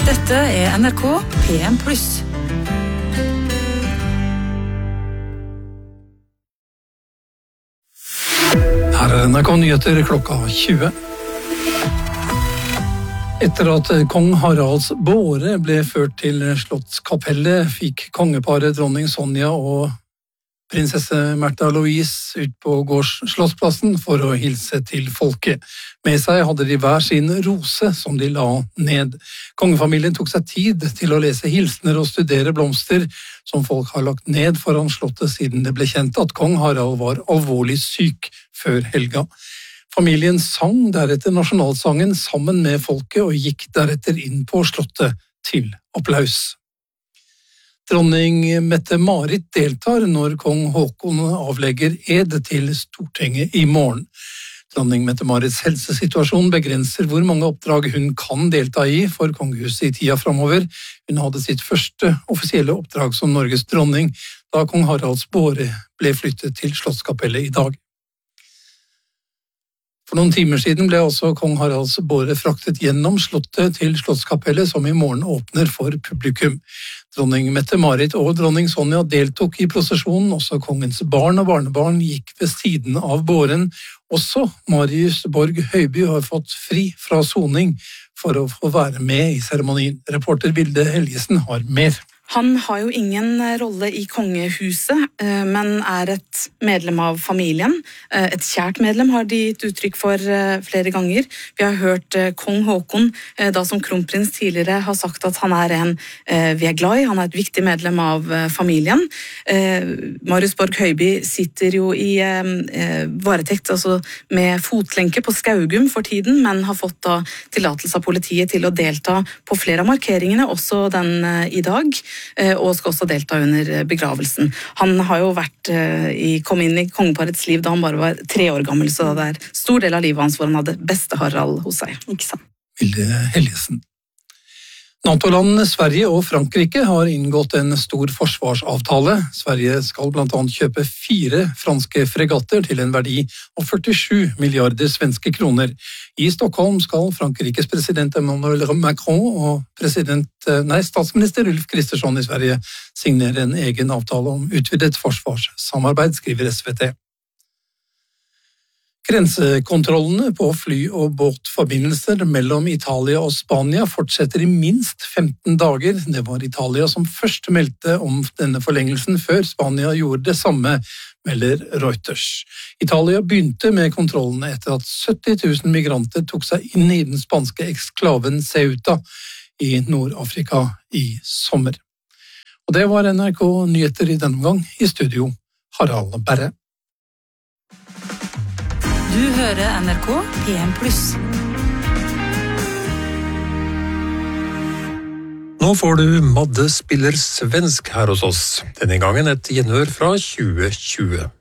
Dette NRK PM+. Her NRK Nyheter klokka 20. Etter at kong Haralds båre ble ført til Slottskapellet, fikk kongeparet dronning Sonja og prinsesse Märtha Louise ut på Slottsplassen for å hilse til folket. Med seg hadde de hver sin rose som de la ned. Kongefamilien tok seg tid til å lese hilsener og studere blomster som folk har lagt ned foran slottet siden det ble kjent at kong Harald var alvorlig syk før helga. Familien sang deretter nasjonalsangen sammen med folket og gikk deretter inn på slottet til applaus. Dronning Mette-Marit deltar når kong Håkon avlegger ed til Stortinget i morgen. Dronning Mette-Marits helsesituasjon begrenser hvor mange oppdrag hun kan delta i for kongehuset i tida fremover. Hun hadde sitt første offisielle oppdrag som Norges dronning da kong Haralds båre ble flyttet til Slottskapellet i dag. For noen timer siden ble også kong Haralds båre fraktet gjennom slottet til Slottskapellet, som i morgen åpner for publikum. Dronning Mette-Marit og dronning Sonja deltok i prosesjonen, også kongens barn og barnebarn gikk ved siden av båren. Også Marius Borg Høiby har fått fri fra soning for å få være med i seremonien. Reporter Vilde Helgesen har mer. Han har jo ingen rolle i kongehuset, men er et medlem av familien. Et kjært medlem har de gitt uttrykk for flere ganger. Vi har hørt kong Håkon, da som kronprins tidligere, har sagt at han er en vi er glad i, han er et viktig medlem av familien. Marius Borg Høiby sitter jo i varetekt, altså med fotlenke på Skaugum for tiden, men har fått da tillatelse av politiet til å delta på flere av markeringene, også den i dag. Og skal også delta under begravelsen. Han har jo kom inn i kongeparets liv da han bare var 3 år gammel, så det er stor del av livet hans hvor han hadde beste Harald hos seg. Ikke sant? Vilde Helgesen. NATO-landene Sverige og Frankrike har inngått en stor forsvarsavtale. Sverige skal blant annet kjøpe 4 franske fregatter til en verdi av 47 milliarder svenske kroner. I Stockholm skal Frankrikes president Emmanuel Macron og statsminister Ulf Kristersson i Sverige signere en egen avtale om utvidet forsvarssamarbeid, skriver SVT. Grensekontrollene på fly- og båtforbindelser mellom Italia og Spania fortsetter i minst 15 dager. Det var Italia som først meldte om denne forlengelsen før Spania gjorde det samme, melder Reuters. Italia begynte med kontrollene etter at 70 000 migranter tok seg inn i den spanske eksklaven Ceuta i Nord-Afrika i sommer. Og det var NRK Nyheter i denne omgang. I studio Harald Berre. Du hører NRK PM+. Nå får du Madde spiller svensk her hos oss. Denne gangen et gjenhør fra 2020.